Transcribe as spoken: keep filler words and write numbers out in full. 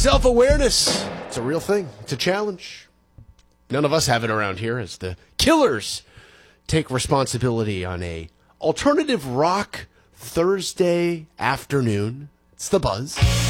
Self-awareness. It's a real thing. It's a challenge. None of us have it around here as the Killers take responsibility on a alternative rock Thursday afternoon. It's The Buzz.